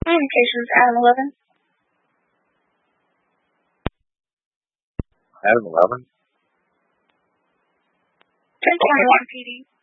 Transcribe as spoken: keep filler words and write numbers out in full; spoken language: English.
Communications, Adam eleven. Adam eleven? Trenton County P D.